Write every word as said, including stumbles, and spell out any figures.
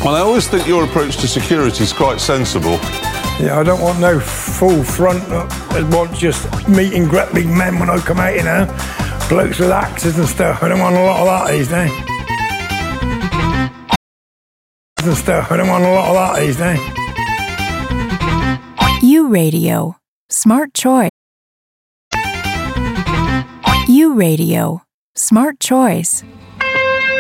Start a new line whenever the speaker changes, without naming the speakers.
Well, I always think your approach to security is quite sensible.
Yeah, I don't want no full front. I want just meeting grappling men when I come out, you know. Blokes with axes and stuff. I don't want a lot of that these days. And stuff. I don't want a lot of that these days.
U Radio. Smart choice. U Radio. Smart choice.